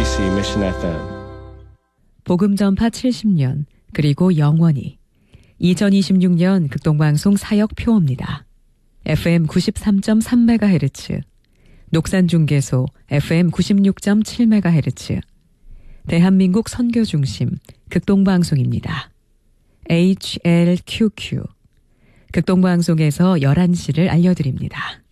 KBC Mission FM. 복음 전파 70년 그리고 영원히 2026년 극동방송 사역 표어입니다. FM 93.3MHz, 녹산중계소 FM 96.7MHz, 대한민국 선교중심 극동방송입니다. HLQQ 극동방송에서 11시를 알려드립니다.